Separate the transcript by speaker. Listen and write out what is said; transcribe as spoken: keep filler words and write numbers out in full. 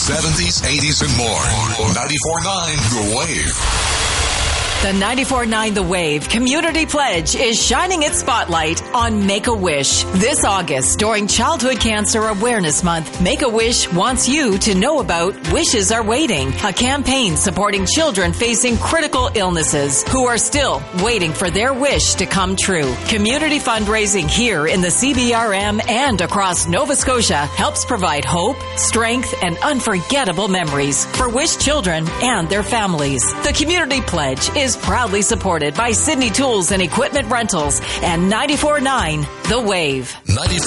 Speaker 1: seventies, eighties, and more. ninety-four point nine The Wave.
Speaker 2: The ninety-four point nine The Wave Community Pledge is shining its spotlight on Make-A-Wish. This August, during Childhood Cancer Awareness Month, Make-A-Wish wants you to know about Wishes Are Waiting, a campaign supporting children facing critical illnesses who are still waiting for their wish to come true. Community fundraising here in the C B R M and across Nova Scotia helps provide hope, strength, and unforgettable memories for wish children and their families. The Community Pledge is proudly supported by Sydney Tools and Equipment Rentals and ninety-four point nine The Wave.